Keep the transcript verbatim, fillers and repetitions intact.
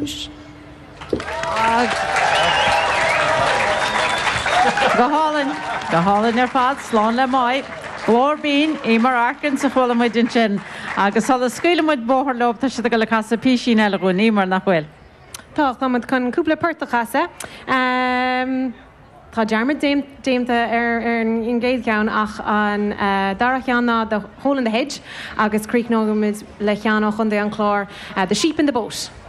cis. Go hálan, go hálan ar fad slán le maiid. Glór bín í mar arcan sa chhuiile muid in sin. Agus sal a scuile muid bóthar lob tá si go le casa písí eile go ní mar nach bhfuil. Tá táid chun cúpla puirta chaasa. Tá dearmid déimta ar an géad ceann ach an dara cheanna de Hole in the Hedge agus críicnógamid le cheanna chun é an chlár The Sheep in the Boat.